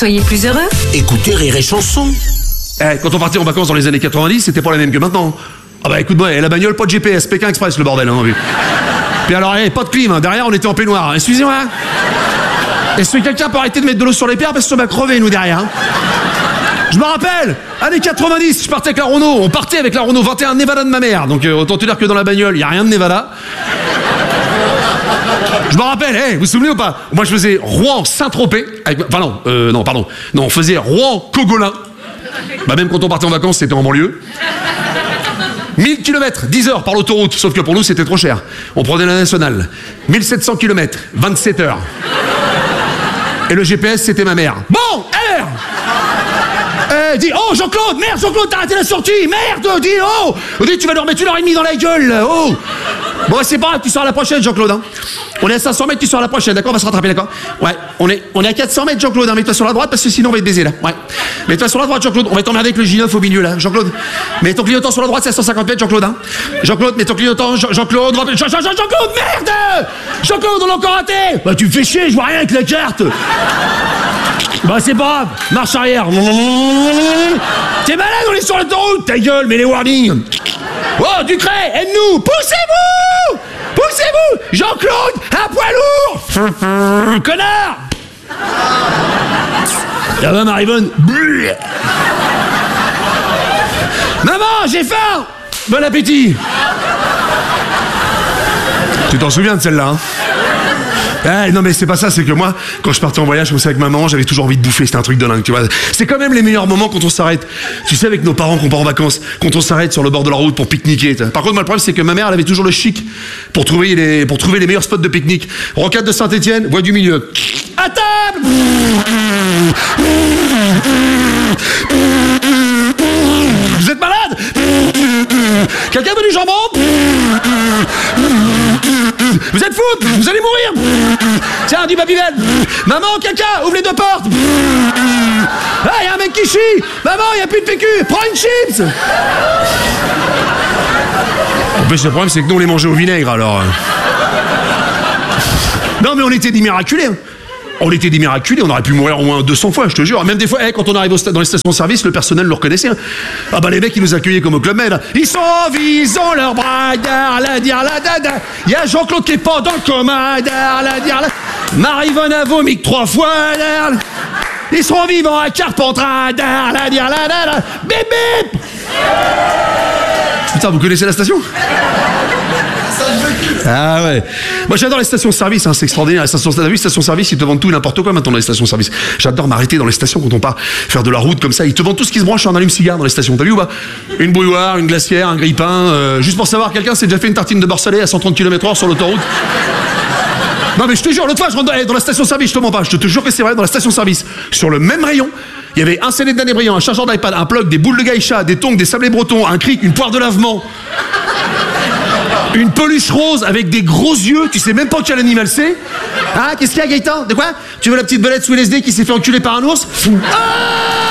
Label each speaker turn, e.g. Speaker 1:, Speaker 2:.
Speaker 1: Soyez plus heureux.
Speaker 2: Écoutez Rire et Chanson.
Speaker 3: Quand on partait en vacances dans les années 90, c'était pas la même que maintenant. Ah bah écoute-moi, la bagnole, pas de GPS, Pékin Express le bordel, hein. Puis alors, pas de clim, hein. Derrière on était en peignoir. Excusez-moi. Est-ce que quelqu'un peut arrêter de mettre de l'eau sur les pierres parce qu'on va crever nous derrière, hein. Je me rappelle, années 90, je partais avec la Renault. On partait avec la Renault 21 Nevada de ma mère. Donc autant te dire que dans la bagnole, il n'y a rien de Nevada. Je me rappelle, vous vous souvenez ou pas? Moi je faisais Rouen-Saint-Tropez. On faisait Rouen-Cogolin. Bah même quand on partait en vacances, c'était en banlieue. 1000 km, 10 heures par l'autoroute, sauf que pour nous c'était trop cher. On prenait la nationale. 1700 km, 27 heures. Et le GPS c'était ma mère. Bon, alors dis, oh Jean-Claude, merde Jean-Claude, t'as raté la sortie, merde, dis, oh dis, tu vas leur mettre 1h30 dans la gueule, oh. Bon, c'est pas grave, tu sors à la prochaine, Jean-Claude, hein. On est à 500 mètres, tu sors à la prochaine, d'accord? On va se rattraper, d'accord? Ouais, on est à 400 mètres, Jean-Claude, hein. Mets-toi sur la droite parce que sinon on va te baiser, là. Ouais. Mets-toi sur la droite, Jean-Claude, on va t'emmerder avec le J9 au milieu, là, Jean-Claude. Mets ton clignotant sur la droite, c'est à 150 mètres, Jean-Claude, hein. Jean-Claude, mets ton clignotant, Jean-Claude, Jean-Claude, merde! Jean-Claude, on l'a encore raté! Bah, tu me fais chier, je vois rien avec la carte! Bah, c'est pas grave, marche arrière. T'es malade, on est sur l'autoroute, ta gueule, mets les warnings. Oh, Ducret, aide-nous, poussez-vous! Poussez-vous! Jean-Claude, un poids lourd! Connard! Ça va, Marivonne? Maman, j'ai faim! Bon appétit! Tu t'en souviens de celle-là, hein? Non mais c'est pas ça, c'est que moi, quand je partais en voyage comme ça avec maman, j'avais toujours envie de bouffer, c'était un truc de dingue, tu vois. C'est quand même les meilleurs moments quand on s'arrête. Tu sais, avec nos parents qu'on part en vacances, quand on s'arrête sur le bord de la route pour pique-niquer. Par contre, moi, le problème, c'est que ma mère, elle avait toujours le chic pour trouver les meilleurs spots de pique-nique. Rocade de Saint-Étienne, voie du milieu. À table! Vous êtes malade? Quelqu'un veut du jambon? Vous êtes fous? Vous allez mourir? Tiens, du Babybel. Maman, caca, ouvre les deux portes. Ah, y a un mec qui chie. Maman, y a plus de PQ. Prends une chips. En plus, le problème, c'est que nous, on les mangeait au vinaigre, alors. Non, mais on était des miraculés, hein. On était des miraculés, on aurait pu mourir au moins 200 fois, je te jure. Même des fois, quand on arrive dans les stations-service, le personnel le reconnaissait, hein. Ah bah les mecs, ils nous accueillaient comme au Club Med. Ils sont en vie, ils ont leur bras, la dada. Il y a Jean-Claude qui est pas dans le coma, la. Marivonne a vomi 3 fois, ils seront vivants à Carpentras, la. Bip. Putain, vous connaissez la station? Ah ouais. Moi j'adore les stations-service, hein, c'est extraordinaire. Les stations-service, ils te vendent tout et n'importe quoi maintenant dans les stations-service. J'adore m'arrêter dans les stations quand on part faire de la route comme ça. Ils te vendent tout ce qui se branche en allume-cigare dans les stations. T'as vu ou pas? Une bouilloire, une glacière, un grille-pain. Juste pour savoir, quelqu'un s'est déjà fait une tartine de beurre salé à 130 km/h sur l'autoroute? Non mais je te jure, l'autre fois je rentre dans la station-service, je te mens pas, je te jure que c'est vrai, dans la station-service, sur le même rayon, il y avait un CD de Danny Briand, un chargeur d'iPad, un plug, des boules de gaïcha, des tongs, des sablés bretons, un cric, une poire de lavement. Une peluche rose avec des gros yeux, tu sais même pas quel animal c'est. Ah, qu'est-ce qu'il y a, Gaëtan? De quoi? Tu veux la petite belette sous LSD qui s'est fait enculer par un ours? Fou. Ah!